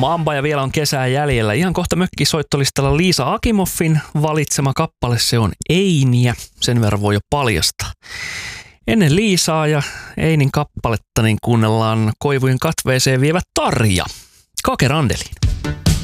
Bamba ja vielä on kesää jäljellä. Ihan kohta mökkisoittolistalla Liisa Akimoffin valitsema kappale, se on Einiä. Sen verran voi jo paljastaa. Ennen Liisaa ja Einin kappaletta niin kuunnellaan Koivujen katveeseen vievä Tarja. Kake Randeliin.